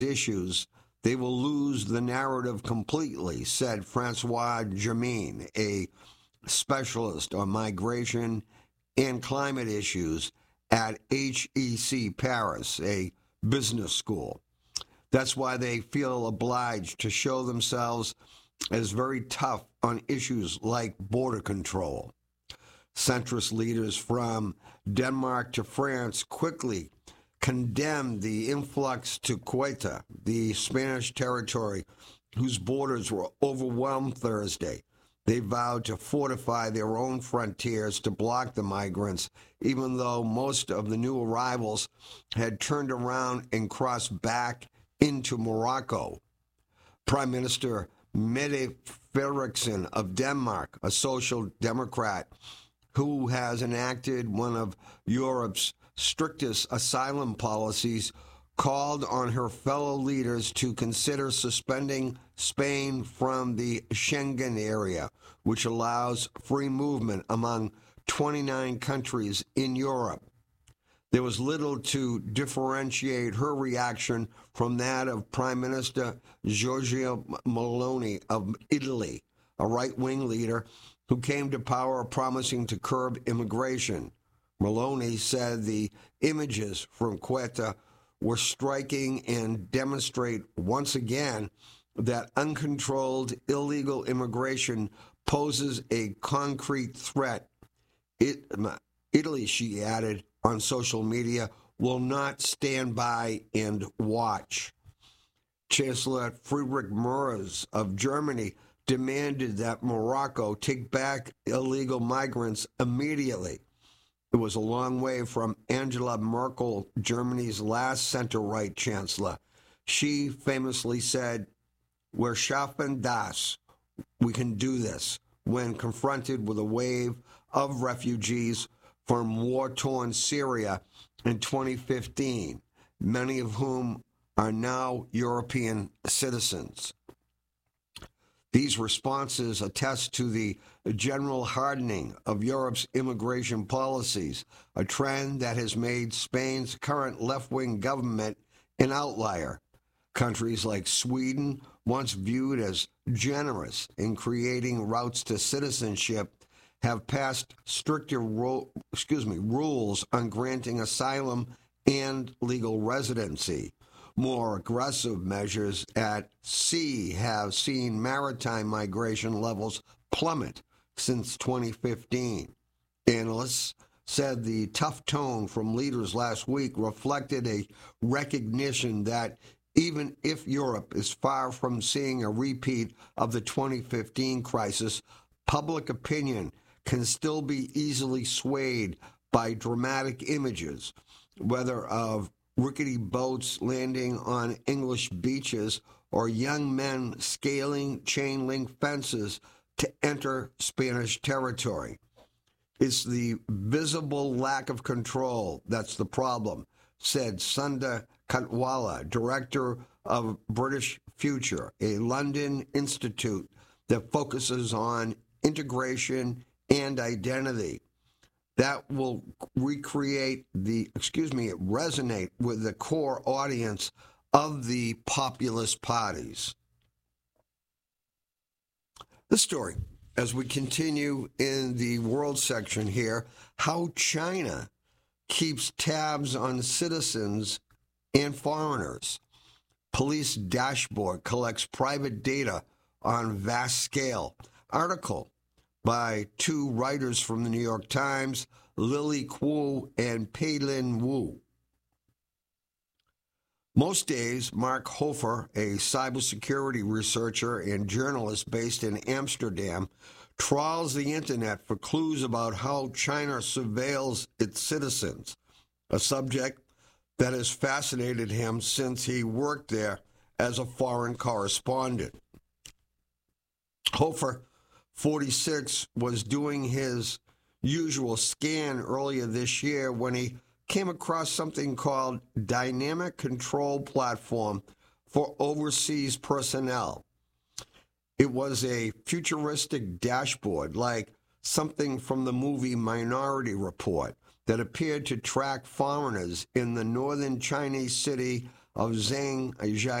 issues, they will lose the narrative completely, said Francois Germain, a specialist on migration and climate issues at HEC Paris, a business school. That's why they feel obliged to show themselves as very tough on issues like border control. Centrist leaders from Denmark to France quickly condemned the influx to Ceuta, the Spanish territory whose borders were overwhelmed Thursday. They vowed to fortify their own frontiers to block the migrants, even though most of the new arrivals had turned around and crossed back into Morocco. Prime Minister Mette Frederiksen of Denmark, a social democrat who has enacted one of Europe's strictest asylum policies, called on her fellow leaders to consider suspending Spain from the Schengen area, which allows free movement among 29 countries in Europe. There was little to differentiate her reaction from that of Prime Minister Giorgia Meloni of Italy, a right-wing leader who came to power promising to curb immigration. Meloni said the images from Ceuta were striking and demonstrate once again that uncontrolled illegal immigration poses a concrete threat. Italy, she added on social media, will not stand by and watch. Chancellor Friedrich Merz of Germany demanded that Morocco take back illegal migrants immediately. It was a long way from Angela Merkel, Germany's last center-right chancellor. She famously said, "Wir schaffen das," we can do this, when confronted with a wave of refugees from war-torn Syria in 2015, many of whom are now European citizens. These responses attest to the general hardening of Europe's immigration policies, a trend that has made Spain's current left-wing government an outlier. Countries like Sweden, once viewed as generous in creating routes to citizenship, have passed stricter rules on granting asylum and legal residency. More aggressive measures at sea have seen maritime migration levels plummet since 2015. Analysts said the tough tone from leaders last week reflected a recognition that even if Europe is far from seeing a repeat of the 2015 crisis, public opinion can still be easily swayed by dramatic images, whether of rickety boats landing on English beaches or young men scaling chain-link fences to enter Spanish territory. It's the visible lack of control that's the problem, said Sunda Katwala, director of British Future, a London institute that focuses on integration and identity. That will resonate with the core audience of the populist parties. The story, as we continue in the world section here, how China keeps tabs on citizens and foreigners. Police dashboard collects private data on vast scale. Article by two writers from the New York Times, Lily Kuo and Peilin Wu. Most days, Mark Hofer, a cybersecurity researcher and journalist based in Amsterdam, trawls the internet for clues about how China surveils its citizens, a subject that has fascinated him since he worked there as a foreign correspondent. Hofer, 46, was doing his usual scan earlier this year when he came across something called Dynamic Control Platform for Overseas Personnel. It was a futuristic dashboard like something from the movie Minority Report that appeared to track foreigners in the northern Chinese city of Zhang